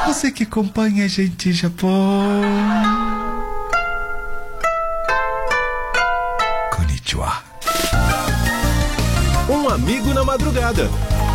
Você que acompanha a gente, Japão. Konnichiwa. Um amigo na madrugada.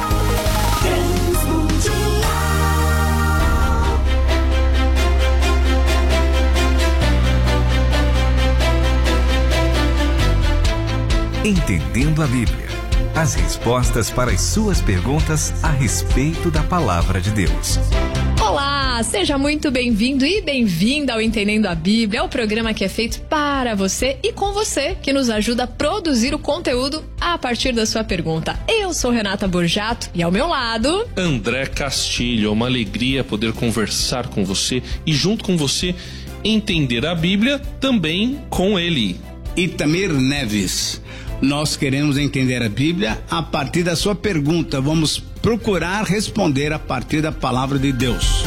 Entendendo a Bíblia. As respostas para as suas perguntas a respeito da Palavra de Deus. Olá, seja muito bem-vindo e bem-vinda ao Entendendo a Bíblia. É o programa que é feito para você e com você, que nos ajuda a produzir o conteúdo a partir da sua pergunta. Eu sou Renata Borjato e ao meu lado... André Castilho. É uma alegria poder conversar com você e junto com você entender a Bíblia também com ele. Itamir Neves. Nós queremos entender a Bíblia a partir da sua pergunta. Vamos procurar responder a partir da palavra de Deus.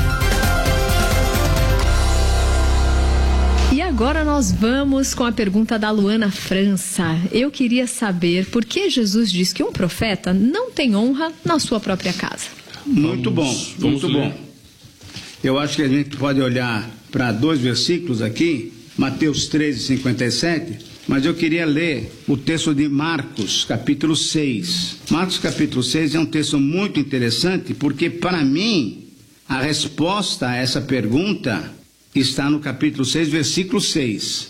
E agora nós vamos com a pergunta da Luana França. Eu queria saber por que Jesus diz que um profeta não tem honra na sua própria casa. Muito bom. Eu acho que a gente pode olhar para 2 versículos aqui, Mateus 13:57. Mas eu queria ler o texto de Marcos, capítulo 6. Marcos, capítulo 6 é um texto muito interessante, porque, para mim, a resposta a essa pergunta está no capítulo 6, versículo 6.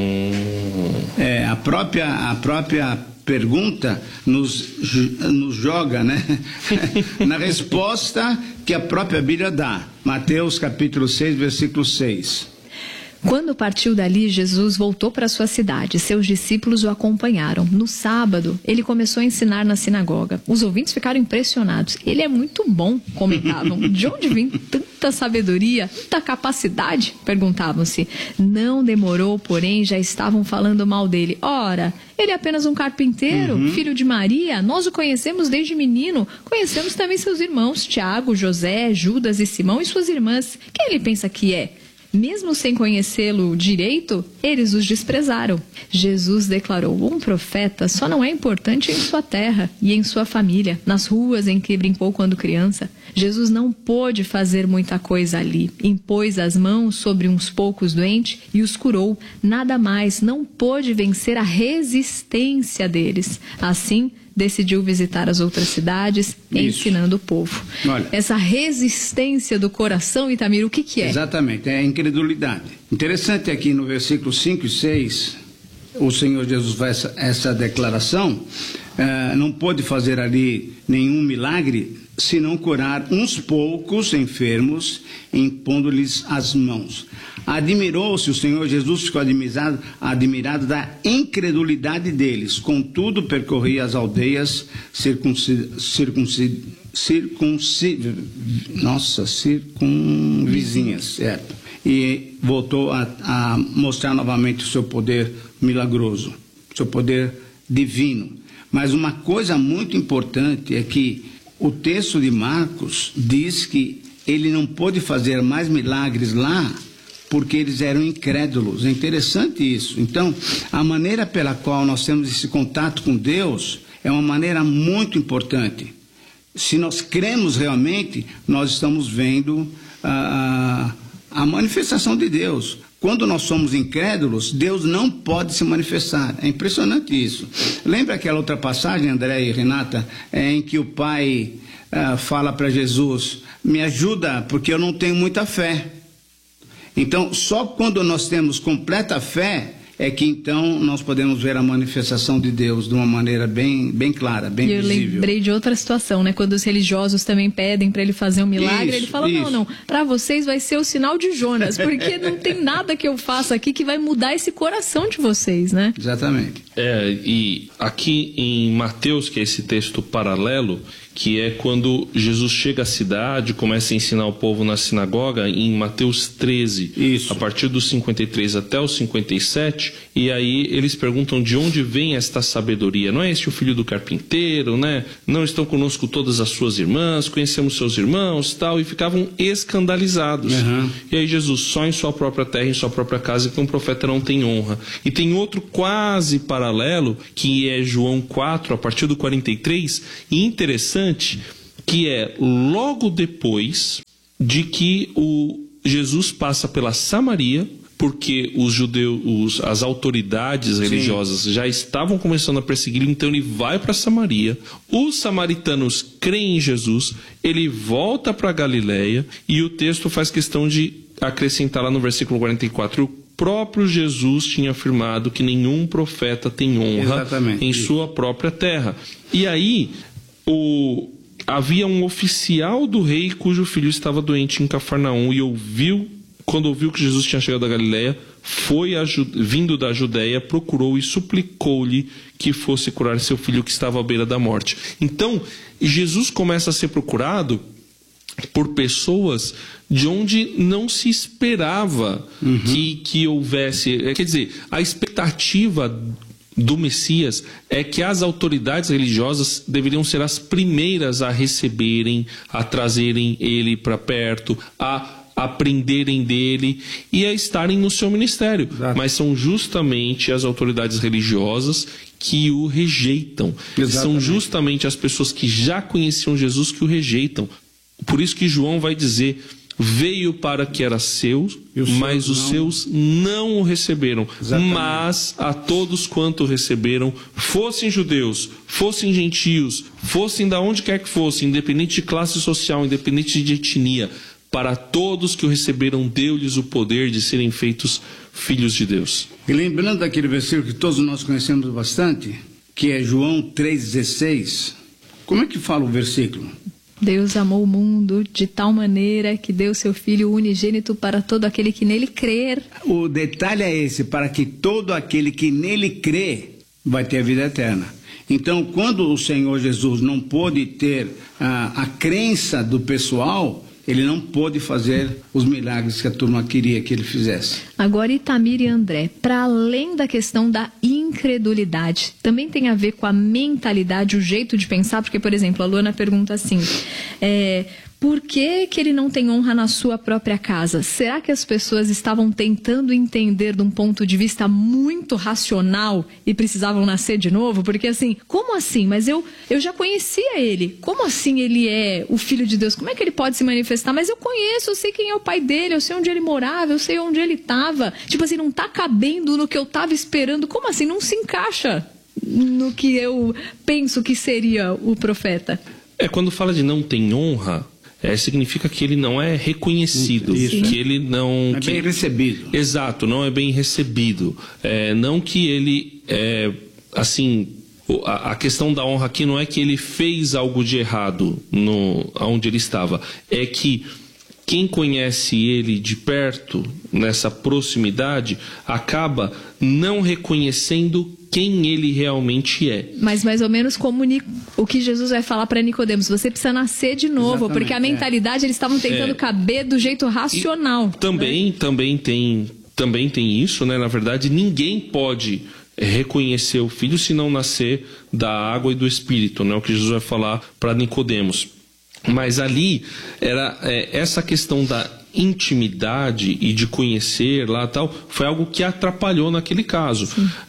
A própria pergunta nos joga, né? na resposta que a própria Bíblia dá. Mateus, capítulo 6, versículo 6. Quando partiu dali, Jesus voltou para sua cidade. Seus discípulos o acompanharam. No sábado, ele começou a ensinar na sinagoga. Os ouvintes ficaram impressionados. Ele é muito bom, comentavam. De onde vem tanta sabedoria, tanta capacidade? Perguntavam-se. Não demorou, porém, já estavam falando mal dele. Ora, ele é apenas um carpinteiro, filho de Maria. Nós o conhecemos desde menino. Conhecemos também seus irmãos, Tiago, José, Judas e Simão e suas irmãs. Quem ele pensa que é? Mesmo sem conhecê-lo direito, eles os desprezaram. Jesus declarou: um profeta só não é importante em sua terra e em sua família, nas ruas em que brincou quando criança. Jesus não pôde fazer muita coisa ali. Impôs as mãos sobre uns poucos doentes e os curou. Nada mais, não pôde vencer a resistência deles. Assim, decidiu visitar as outras cidades, ensinando o povo. Olha, essa resistência do coração, Itamir, o que é? Exatamente, é a incredulidade. Interessante aqui no versículo 5 e 6, o Senhor Jesus faz essa declaração, não pôde fazer ali nenhum milagre, senão curar uns poucos enfermos, impondo-lhes as mãos. Admirou-se o Senhor Jesus, ficou admirado da incredulidade deles. Contudo, percorria as aldeias circunvizinhas, certo? E voltou a mostrar novamente o seu poder milagroso, seu poder divino. Mas uma coisa muito importante é que o texto de Marcos diz que ele não pôde fazer mais milagres lá porque eles eram incrédulos. É interessante isso. Então, a maneira pela qual nós temos esse contato com Deus é uma maneira muito importante. Se nós cremos realmente, nós estamos vendo a manifestação de Deus. Quando nós somos incrédulos, Deus não pode se manifestar. É impressionante isso. Lembra aquela outra passagem, André e Renata, em que o pai fala para Jesus: me ajuda, porque eu não tenho muita fé. Então, só quando nós temos completa fé é que então nós podemos ver a manifestação de Deus de uma maneira bem clara, bem visível. Eu lembrei de outra situação, né? Quando os religiosos também pedem para ele fazer um milagre, ele fala: não, para vocês vai ser o sinal de Jonas, porque não tem nada que eu faça aqui que vai mudar esse coração de vocês, né? Exatamente. E aqui em Mateus, que é esse texto paralelo, que é quando Jesus chega à cidade, começa a ensinar o povo na sinagoga, em Mateus 13, a partir dos 53 até os 57, e aí eles perguntam de onde vem esta sabedoria. Não é este o filho do carpinteiro, né? Não estão conosco todas as suas irmãs, conhecemos seus irmãos, tal, e ficavam escandalizados. E aí Jesus: só em sua própria terra, em sua própria casa, que um profeta não tem honra. E tem outro quase paralelo, que é João 4, a partir do 43, e interessante, que é logo depois de que Jesus passa pela Samaria, porque os judeus, as autoridades religiosas já estavam começando a persegui-lo, então ele vai para Samaria. Os samaritanos creem em Jesus, ele volta para Galileia, e o texto faz questão de acrescentar lá no versículo 44, o próprio Jesus tinha afirmado que nenhum profeta tem honra em sua própria terra. E aí, havia um oficial do rei cujo filho estava doente em Cafarnaum, e quando ouviu que Jesus tinha chegado da Galileia, vindo da Judéia, procurou e suplicou-lhe que fosse curar seu filho que estava à beira da morte. Então, Jesus começa a ser procurado por pessoas de onde não se esperava que houvesse... Quer dizer, a expectativa do Messias é que as autoridades religiosas deveriam ser as primeiras a receberem, a trazerem ele para perto, a aprenderem dele e a estarem no seu ministério. Exato. Mas são justamente as autoridades religiosas que o rejeitam. Exatamente. São justamente as pessoas que já conheciam Jesus que o rejeitam. Por isso que João vai dizer: veio para que era seu, mas os seus não o receberam. Exatamente. Mas a todos quanto receberam, fossem judeus, fossem gentios, fossem da onde quer que fossem, independente de classe social, independente de etnia, para todos que o receberam, deu-lhes o poder de serem feitos filhos de Deus. E lembrando daquele versículo que todos nós conhecemos bastante, que é João 3,16, como é que fala o versículo? Deus amou o mundo de tal maneira que deu seu Filho unigênito para todo aquele que nele crer. O detalhe é esse: para que todo aquele que nele crê vai ter a vida eterna. Então, quando o Senhor Jesus não pôde ter a crença do pessoal, ele não pôde fazer os milagres que a turma queria que ele fizesse. Agora, Itamir e André, para além da questão da incredulidade, também tem a ver com a mentalidade, o jeito de pensar, porque, por exemplo, a Luana pergunta assim, por que ele não tem honra na sua própria casa? Será que as pessoas estavam tentando entender de um ponto de vista muito racional e precisavam nascer de novo? Porque assim, como assim? Mas eu já conhecia ele. Como assim ele é o Filho de Deus? Como é que ele pode se manifestar? Mas eu conheço, eu sei quem é o pai dele, eu sei onde ele morava, eu sei onde ele estava. Tipo assim, não está cabendo no que eu estava esperando. Como assim? Não se encaixa no que eu penso que seria o profeta. Quando fala de não tem honra, significa que ele não é reconhecido, que ele não... é bem recebido. Exato, não é bem recebido. Não que ele, assim, a questão da honra aqui não é que ele fez algo de errado onde ele estava, é que quem conhece ele de perto, nessa proximidade, acaba não reconhecendo quem ele realmente é. Mas mais ou menos como o que Jesus vai falar para Nicodemos: você precisa nascer de novo. Exatamente, porque a mentalidade eles estavam tentando caber do jeito racional. Também tem isso, né? Na verdade, ninguém pode reconhecer o Filho se não nascer da água e do Espírito, né? O que Jesus vai falar para Nicodemos. Mas ali era essa questão da intimidade e de conhecer lá tal, foi algo que atrapalhou naquele caso.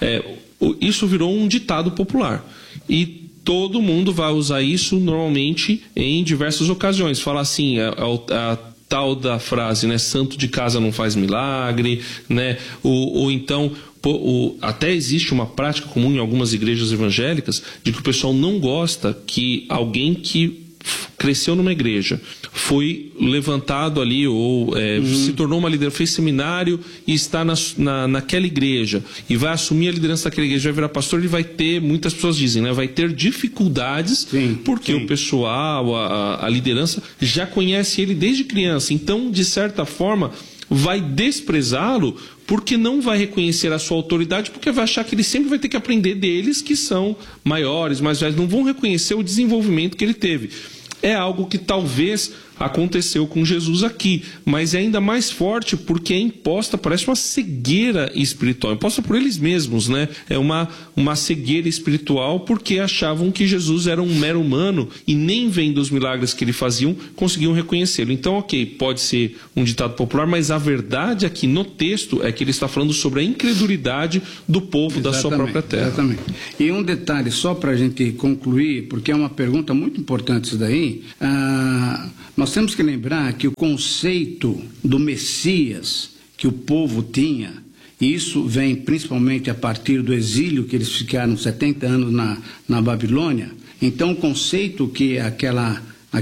Isso virou um ditado popular e todo mundo vai usar isso normalmente em diversas ocasiões. Fala assim, a tal da frase, né? Santo de casa não faz milagre, né? Ou então... até existe uma prática comum em algumas igrejas evangélicas de que o pessoal não gosta que alguém que cresceu numa igreja, foi levantado ali ou se tornou uma liderança, fez seminário e está naquela igreja e vai assumir a liderança daquela igreja, vai virar pastor, ele vai ter, muitas pessoas dizem, né, vai ter dificuldades porque o pessoal, a liderança já conhece ele desde criança, então de certa forma vai desprezá-lo porque não vai reconhecer a sua autoridade, porque vai achar que ele sempre vai ter que aprender deles que são maiores, mais velhos, não vão reconhecer o desenvolvimento que ele teve. É algo que talvez aconteceu com Jesus aqui, mas é ainda mais forte porque é imposta, parece uma cegueira espiritual, imposta por eles mesmos, né? É uma cegueira espiritual porque achavam que Jesus era um mero humano e nem vendo os milagres que ele faziam, conseguiam reconhecê-lo. Então, ok, pode ser um ditado popular, mas a verdade aqui no texto é que ele está falando sobre a incredulidade do povo da sua própria terra. Exatamente. E um detalhe só para a gente concluir, porque é uma pergunta muito importante isso daí, nós Nós temos que lembrar que o conceito do Messias que o povo tinha, isso vem principalmente a partir do exílio, que eles ficaram 70 anos na Babilônia. Então, o conceito que aquela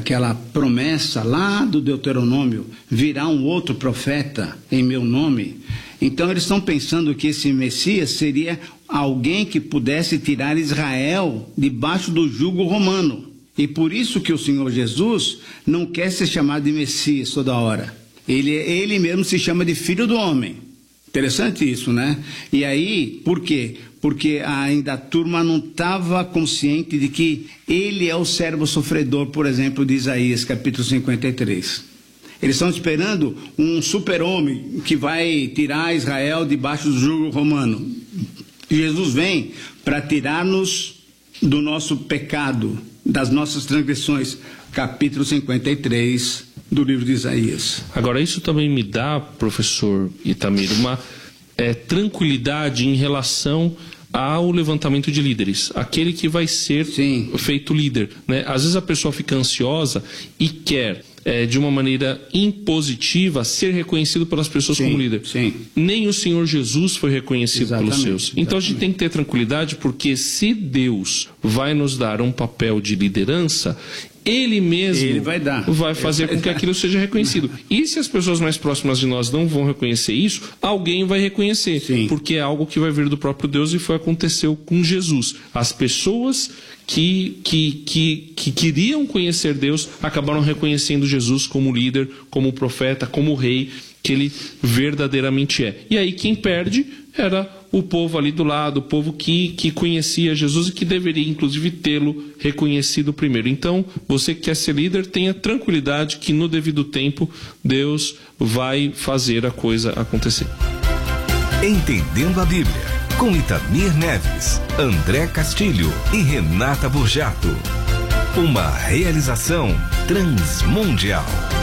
promessa lá do Deuteronômio, virá um outro profeta em meu nome. Então, eles estão pensando que esse Messias seria alguém que pudesse tirar Israel debaixo do jugo romano. E por isso que o Senhor Jesus não quer ser chamado de Messias toda hora. Ele mesmo se chama de Filho do Homem. Interessante isso, né? E aí, por quê? Porque ainda a turma não estava consciente de que ele é o servo sofredor, por exemplo, de Isaías, capítulo 53. Eles estão esperando um super-homem que vai tirar Israel debaixo do jugo romano. Jesus vem para tirar-nos do nosso pecado, das nossas transgressões. Capítulo 53 do livro de Isaías. Agora, isso também me dá, professor Itamir, uma tranquilidade em relação ao levantamento de líderes, aquele que vai ser feito líder, né? Às vezes a pessoa fica ansiosa e quer, de uma maneira impositiva, ser reconhecido pelas pessoas como líder. Nem o Senhor Jesus foi reconhecido pelos seus. Então a gente tem que ter tranquilidade, porque se Deus vai nos dar um papel de liderança, Ele mesmo vai fazer com que aquilo seja reconhecido. E se as pessoas mais próximas de nós não vão reconhecer isso, alguém vai reconhecer. Porque é algo que vai vir do próprio Deus, e aconteceu com Jesus. As pessoas que queriam conhecer Deus acabaram reconhecendo Jesus como líder, como profeta, como rei, que ele verdadeiramente é. E aí quem perde era o povo ali do lado, o povo que conhecia Jesus e que deveria, inclusive, tê-lo reconhecido primeiro. Então, você que quer ser líder, tenha tranquilidade que no devido tempo Deus vai fazer a coisa acontecer. Entendendo a Bíblia, com Itamir Neves, André Castilho e Renata Burjato. Uma realização Transmundial.